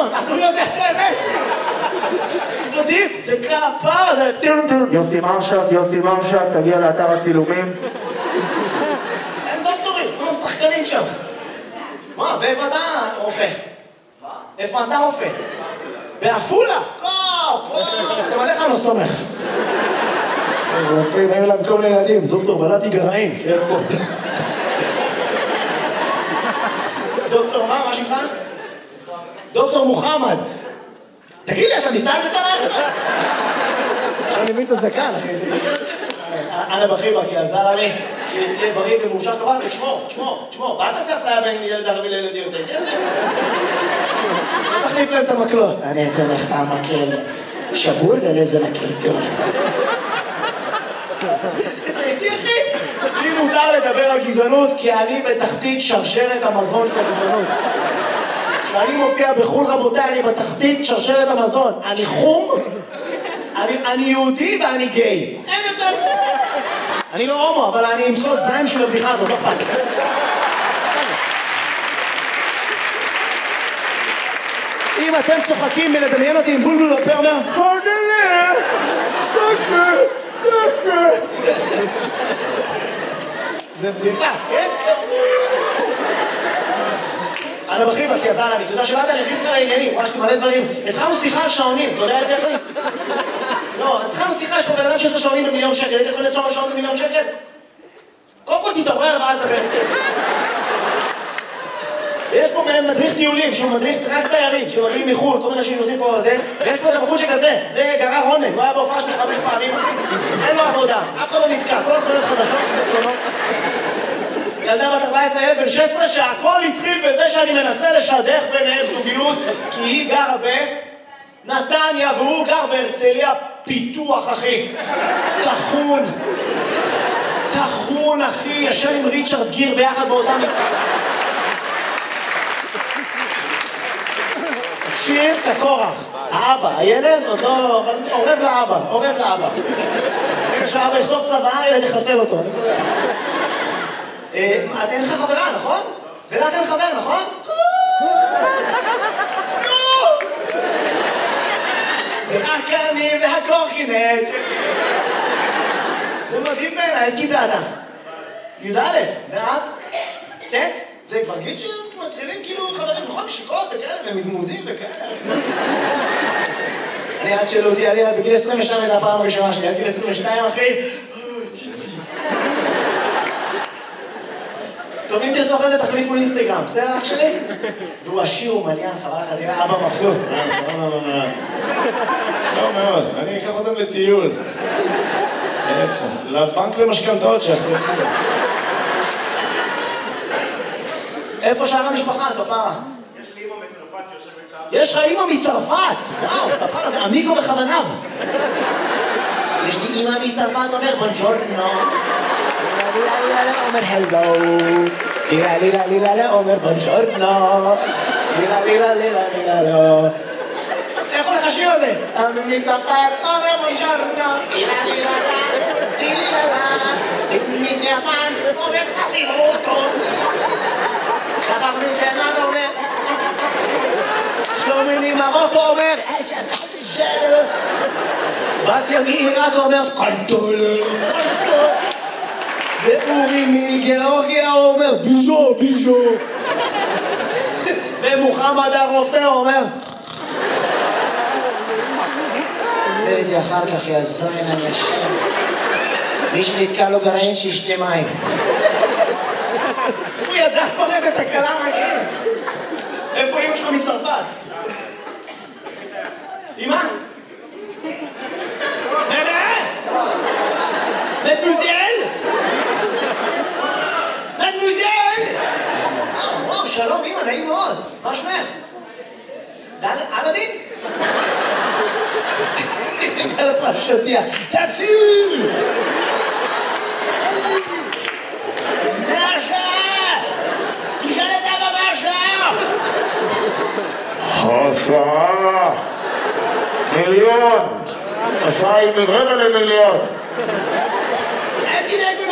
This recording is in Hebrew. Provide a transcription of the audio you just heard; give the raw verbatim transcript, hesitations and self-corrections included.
ראשון, אז הוא יודע את האמת. יודעים? זה כפר, זה... יוסי מרשק, יוסי מרשק, תגיע לאתר הצילומים. אין דוקטורים, כולם שחקנים שם. מה, באיפה אתה רופא? מה? איפה אתה רופא? באפולה? פה, פה, אתה מלך אני לא סומך. רופאים, היו להם כל מיני ילדים, דוקטור בלעתי גרעין, שיהיה פה. דוקטור מה, מה שלך? דוקטור מוחמד. תגיד לי, אתה מסתלבט עליי? אני מבין את הזקן, אחי. אנה בחיבקי עזר לי שתהיה בריא ומאושר כמובן, ותשמור, תשמור, תשמור. ואל תעשה אפליה בין ילד ערבי לילד יהודי, תן להם. תחליף להם את המקלות. אני אתן לך המקל שבור ולזה מקל טוב. תראיתי, אחי. לי מותר לדבר על גזענות, כי אני בתחתית שרשרת המזון של הגזענות. כשאני מופיע בחול רבותיי, אני בתחתית שרשרת המזון. אני חום, אני, אני יהודי ואני גיי. אין יותר... אני לא הומו, אבל אני אמצוא זין של הבדיחה הזאת, לא פעם. אם אתם צוחקים מלדמיין אותי עם בולבול בפה, אומר, פרדלה, פרדלה, פרדלה. זה בדיחה, כן? אנה בחיבה, כי עזר לי, אתה יודע שבאת, אני אכניס לך לעניינים, ממש מלא דברים. התחלנו שיחה על שעונים, אתה יודע את זה, אחי? לא, אז התחלנו שיחה, יש פה בן אדם שיש לו שעונים במיליון שקל, היית קונה שעון במיליון שקל? קודם כל תתעורר ואז דבר. יש פה מדריך טיולים, שהוא מדריך רק תיירים, שמגיעים מחו"ל, כל מיני אנשים נוסעים פה על זה, ויש פה את הבחור שכזה, זה גרר רונן, הוא היה בהופעה שלי חמש פעמים, אין לו עבודה, אף אחד לא נתקע, כל התחולות חדשות, תצלונות. ילדה בת ארבע עשרה, ילד בן שש עשרה, שהכל התחיל בזה שאני מנסה לשדך ביניהם זוגיות, כי היא גרה בנתניה והוא גר בהרצליה פיתוח, אחי. תחון. תחון, אחי, ישן עם ריצ'רד גיר ביחד באותם... שיר כקורח. האבא, הילד עוד לא... עורב לאבא, עורב לאבא. כשאבא יכתוב צבא, ילד יחסל אותו. את אין לך חברה, נכון? ולך אין חבר, נכון? זה רק אני והקורקינט. זה מדהים בעיניי, איזה כיתה אתה? י"א, ואת? ט'? זה כבר גיל שמתחילים כאילו חברים, נכון? שיקות וכאלה, ומזמוזים וכאלה. אני עד שאלו אותי, אני בגיל עשרים ושתיים הייתה הפעם הראשונה שלי, עד גיל עשרים ושתיים, אחי. טוב, אם תרצו אחרי זה תחליפו אינסטגרם, בסדר אח שלי? והוא עשיר, הוא מליין, חבל לך, תראה, אבא מבסוט. לא מאוד, אני אקח אותם לטיול. איפה? לבנק למשכנתאות שאחתו. איפה שאר המשפחה, כפרה? יש לי אמא מצרפת שיושבת שם. יש לך אמא מצרפת! וואו, כפרה זה עמיקו בכווניו. יש לי אמא מצרפת, אומר בונג'ורנו. אומר הלו. לילה לילה לילה אומר בונג'ורנו. לילה לילה לילה לילה לא. איך הולך השיר הזה? מצרפת אומר בונג'ורנו. לילה לילה לילה לילה סימיס יפן אומר צסימוטו. שחר מתימן אומר שלומי ממרוקו אומר בת ימי רק אומר קנטולה ואורי מגיאורגיה אומר ביז'ו ביז'ו ומוחמד הרופא אומר דבר איתי אחר כך יזוין אני אשם מי שנתקע לו גרעין שישתה מים הוא ידע פורט את הקלה מהכיר. איפה אמא שלך מצרפת? אמא? נראה? מדוזיאל? מדוזיאל? וואו, שלום אמא, נעים מאוד. מה שמך? אלאדין? על הפרשתיה. תציל! השעה מיליון, השעה היא מרבע למיליון. אל תדאגו